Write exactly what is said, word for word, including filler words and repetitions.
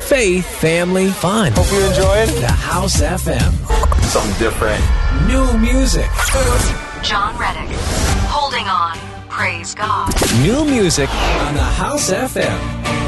faith, family, fun. Hope you enjoyed The House F M. something different. New music. John Reddick. Holding on. Praise God. New music on the House F M.